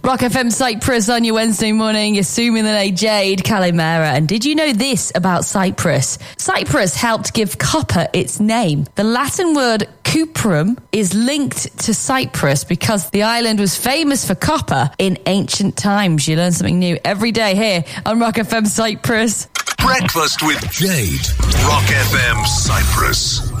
Rock FM Cyprus on your Wednesday morning, assuming the name Jade Calimera. And did you know this about Cyprus? Cyprus helped give copper its name. The Latin word cuprum is linked to Cyprus because the island was famous for copper in ancient times. You learn something new every day here on Rock FM Cyprus. Breakfast with Jade. Rock FM Cyprus.